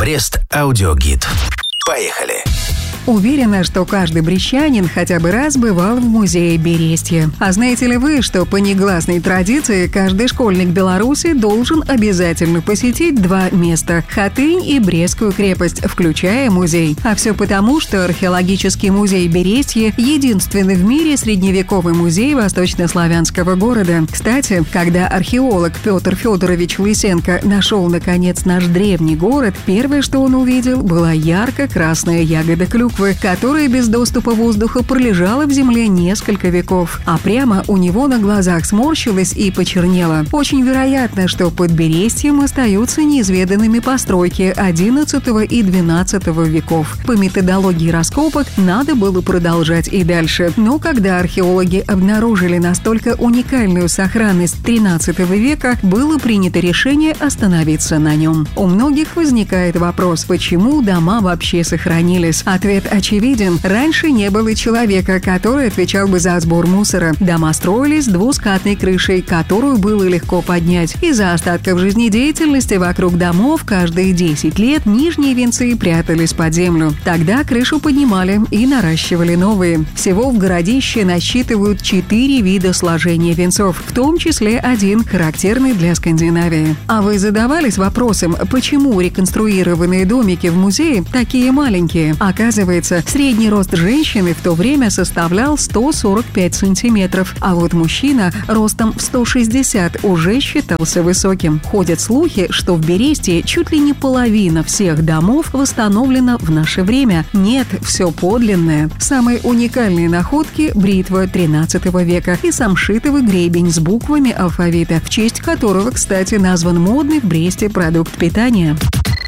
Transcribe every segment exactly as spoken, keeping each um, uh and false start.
Брест аудиогид. Поехали! Уверена, что каждый брестчанин хотя бы раз бывал в музее Берестье. А знаете ли вы, что по негласной традиции каждый школьник Беларуси должен обязательно посетить два места – Хатынь и Брестскую крепость, включая музей. А все потому, что археологический музей Берестье – единственный в мире средневековый музей восточнославянского города. Кстати, когда археолог Петр Федорович Лысенко нашел, наконец, наш древний город, первое, что он увидел, была ярко-красная ягода клюквы, которая без доступа воздуха пролежала в земле несколько веков, а прямо у него на глазах сморщилась и почернела. Очень вероятно, что под Берестьем остаются неизведанными постройки одиннадцатого и двенадцатого веков. По методологии раскопок надо было продолжать и дальше. Но когда археологи обнаружили настолько уникальную сохранность тринадцатого века, было принято решение остановиться на нем. У многих возникает вопрос, почему дома вообще сохранились. Ответ очевиден. Раньше не было человека, который отвечал бы за сбор мусора. Дома строились с двускатной крышей, которую было легко поднять. Из-за остатков жизнедеятельности вокруг домов каждые десять лет нижние венцы прятались под землю. Тогда крышу поднимали и наращивали новые. Всего в городище насчитывают четыре вида сложения венцов, в том числе один характерный для Скандинавии. А вы задавались вопросом, почему реконструированные домики в музее такие маленькие? Оказывается, средний рост женщины в то время составлял сто сорок пять сантиметров, а вот мужчина ростом в сто шестьдесят уже считался высоким. Ходят слухи, что в Берестье чуть ли не половина всех домов восстановлена в наше время. Нет, все подлинное. Самые уникальные находки – бритва тринадцатого века и самшитовый гребень с буквами алфавита, в честь которого, кстати, назван модный в Бресте продукт питания.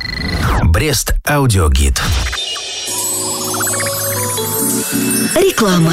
Брест аудиогид. Реклама.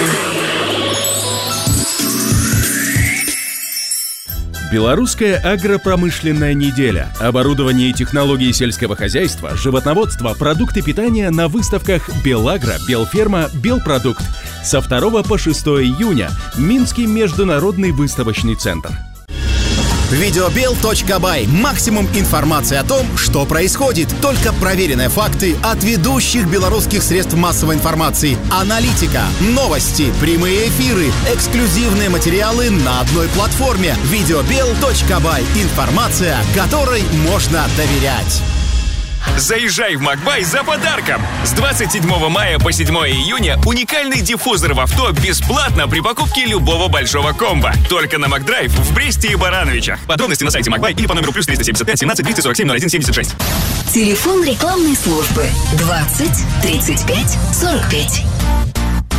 Белорусская агропромышленная неделя. Оборудование и технологии сельского хозяйства, животноводство, продукты питания на выставках «Белагро», «Белферма», «Белпродукт». Со второго по шестое июня. Минский международный выставочный центр. Видеобел точка бай. Максимум информации о том, что происходит. Только проверенные факты от ведущих белорусских средств массовой информации. Аналитика, новости, прямые эфиры, эксклюзивные материалы на одной платформе. Видеобел точка бай. Информация, которой можно доверять. Заезжай в Макбай за подарком! С двадцать седьмого мая по седьмое июня уникальный диффузор в авто бесплатно при покупке любого большого комбо. Только на Макдрайв в Бресте и Барановичах. Подробности на сайте Макбай или по номеру плюс триста семьдесят пять семнадцать двести сорок семь ноль один семьдесят шесть. Телефон рекламной службы двадцать тридцать пять сорок пять.